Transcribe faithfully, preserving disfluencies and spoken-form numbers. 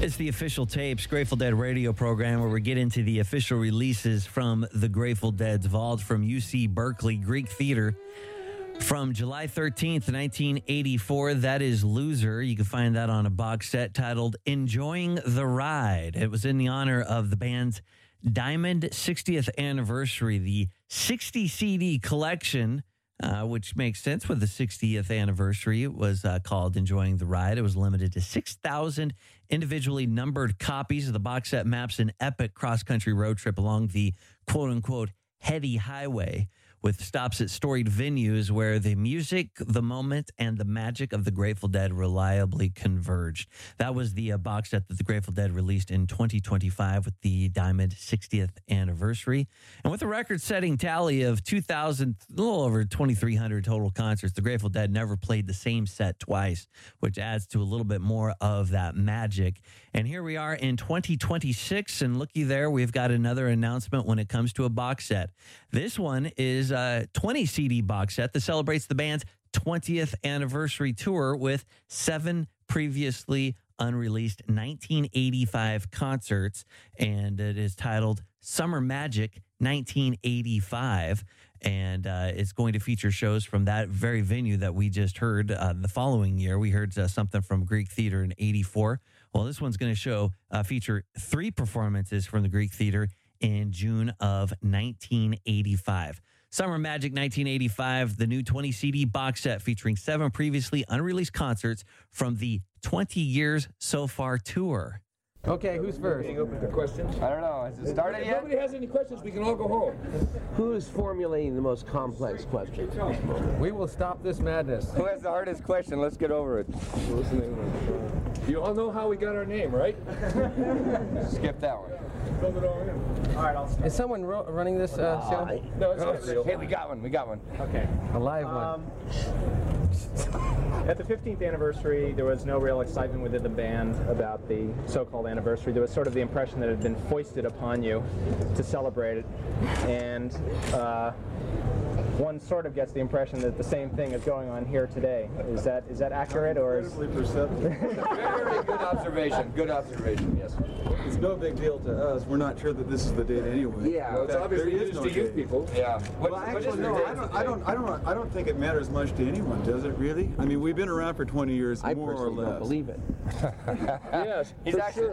It's the Official Tapes Grateful Dead radio program where we get into the official releases from the Grateful Dead's vault from U C Berkeley Greek Theater from July thirteenth, nineteen eighty-four. That is Loser. You can find that on a box set titled Enjoying the Ride. It was in the honor of the band's Diamond sixtieth anniversary, the sixty C D collection. Uh, which makes sense with the sixtieth anniversary. It was uh, called Enjoying the Ride. It was limited to six thousand individually numbered copies of the box set. Maps an epic cross-country road trip along the quote-unquote heady highway with stops at storied venues where the music, the moment, and the magic of the Grateful Dead reliably converged. That was the uh, box set that the Grateful Dead released in twenty twenty-five with the Diamond sixtieth anniversary. And with a record-setting tally of two thousand, a little over twenty-three hundred total concerts, the Grateful Dead never played the same set twice, which adds to a little bit more of that magic. And here we are in twenty twenty-six, and looky there, we've got another announcement when it comes to a box set. This one is a twenty C D box set that celebrates the band's twentieth anniversary tour with seven previously unreleased nineteen eighty-five concerts, and it is titled Summer Magic nineteen eighty-five, and uh, it's going to feature shows from that very venue that we just heard uh, the following year. We heard uh, something from Greek Theater in eighty-four. Well, this one's going to show uh, feature three performances from the Greek Theater in June of nineteen eighty-five. Summer Magic nineteen eighty-five, the new twenty C D box set featuring seven previously unreleased concerts from the twenty Years So Far tour. Okay, who's first? Being open to questions? I don't know. Has it started If yet? nobody has any questions, we can all go home. Who's formulating the most complex question? We will stop this madness. Who has the hardest question? Let's get over it. You all know how we got our name, right? Skip that one. Fill it all in. All right, I'll start. Is someone ro- running this uh, show? No, it's not real. Hey, we got one. We got one. Okay. A live one. Um, at the fifteenth anniversary, there was no real excitement within the band about the so-called anniversary. There was sort of the impression that it had been foisted upon you to celebrate it, and uh, one sort of gets the impression that the same thing is going on here today. Is that is that accurate, or is... perceptive. Very good observation. Good observation, yes. It's no big deal to us. We're not sure that this is the date anyway. Yeah. Well, it's obviously there is news no to you date. people. Yeah. What, Well, what is actually, the no, date I don't, today? I don't, I don't, I don't think it matters much to anyone, does it really? I mean, we've been around for twenty years, I more or personally less. don't believe it. Yes, He's for actually sure.